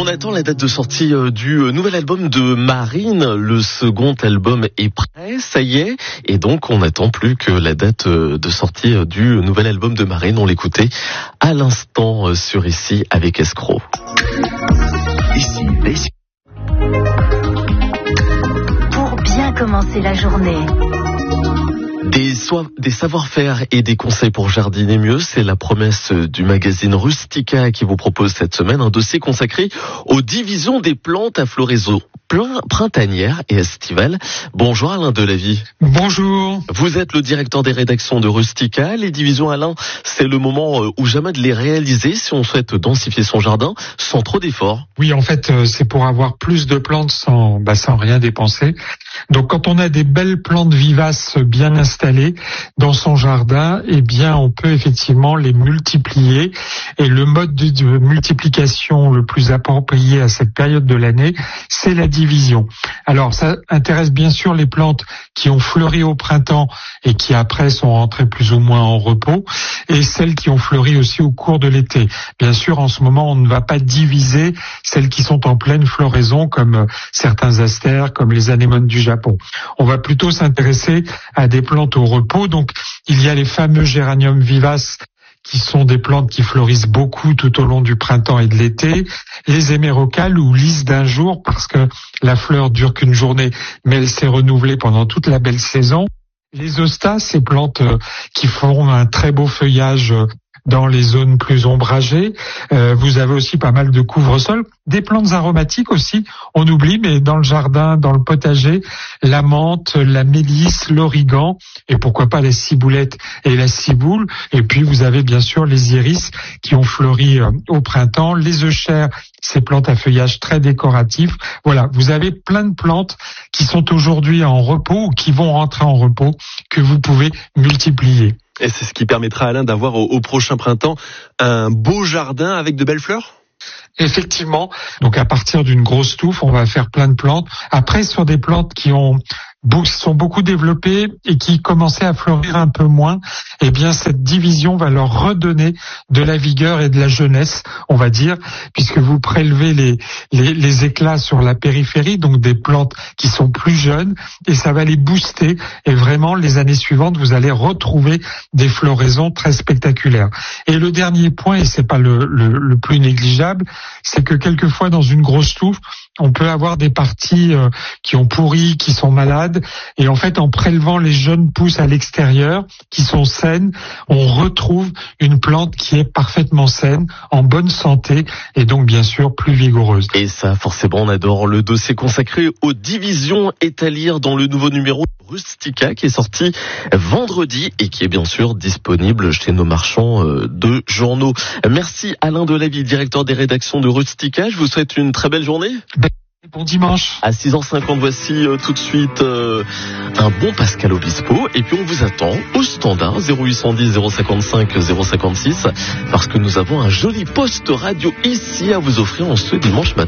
attend la date de sortie du nouvel album de Marine. Le second album est prêt, ça y est. Et donc, on n'attend plus que la date de sortie du nouvel album de Marine. On l'écoutait à l'instant sur Ici avec Escroc. Ici. Pour bien commencer la journée. Des savoir-faire et des conseils pour jardiner mieux, c'est la promesse du magazine Rustica qui vous propose cette semaine un dossier consacré aux divisions des plantes à floraison printanière et estivale. Bonjour Alain Delavie. Bonjour. Vous êtes le directeur des rédactions de Rustica. Les divisions, Alain, c'est le moment ou jamais de les réaliser si on souhaite densifier son jardin sans trop d'efforts. Oui, en fait, c'est pour avoir plus de plantes sans rien dépenser. Donc, quand on a des belles plantes vivaces bien installées dans son jardin, eh bien, on peut effectivement les multiplier. Et le mode de multiplication le plus approprié à cette période de l'année, c'est la division. Alors, ça intéresse bien sûr les plantes qui ont fleuri au printemps et qui après sont rentrées plus ou moins en repos, et celles qui ont fleuri aussi au cours de l'été. Bien sûr, en ce moment, on ne va pas diviser celles qui sont en pleine floraison, comme certains astères, comme les anémones du Japon. On va plutôt s'intéresser à des plantes au repos. Donc, il y a les fameux géraniums vivaces qui sont des plantes qui fleurissent beaucoup tout au long du printemps et de l'été, les hémérocalles ou lys d'un jour, parce que la fleur dure qu'une journée, mais elle s'est renouvelée pendant toute la belle saison. Les hostas, ces plantes qui font un très beau feuillage dans les zones plus ombragées. Vous avez aussi pas mal de couvre-sol. Des plantes aromatiques aussi, on oublie, mais dans le jardin, dans le potager, la menthe, la mélisse, l'origan, et pourquoi pas la ciboulette et la ciboule. Et puis vous avez bien sûr les iris qui ont fleuri au printemps, les euchères, ces plantes à feuillage très décoratif. Voilà, vous avez plein de plantes qui sont aujourd'hui en repos ou qui vont rentrer en repos que vous pouvez multiplier. Et c'est ce qui permettra, Alain, d'avoir au prochain printemps un beau jardin avec de belles fleurs ? Effectivement. Donc à partir d'une grosse touffe, on va faire plein de plantes. Après, sur des plantes qui sont beaucoup développées et qui commençaient à fleurir un peu moins, eh bien cette division va leur redonner de la vigueur et de la jeunesse, on va dire, puisque vous prélevez les éclats sur la périphérie, donc des plantes qui sont plus jeunes, et ça va les booster. Et vraiment, les années suivantes, vous allez retrouver des floraisons très spectaculaires. Et le dernier point, et c'est pas le plus négligeable, c'est que quelquefois dans une grosse touffe, on peut avoir des parties qui ont pourri, qui sont malades, et en fait, en prélevant les jeunes pousses à l'extérieur, qui sont saines, on retrouve une plante qui est parfaitement saine, en bonne santé, et donc bien sûr plus vigoureuse. Et ça, forcément, on adore. Le dossier consacré aux divisions est à lire dans le nouveau numéro de Rustica qui est sorti vendredi et qui est bien sûr disponible chez nos marchands de journaux. Merci Alain Delavie, directeur des rédactions de Rustica. Je vous souhaite une très belle journée. Bon dimanche. À 6h50, voici tout de suite un bon Pascal Obispo. Et puis on vous attend au standard 0810 055 056 parce que nous avons un joli poste radio ici à vous offrir en ce dimanche matin.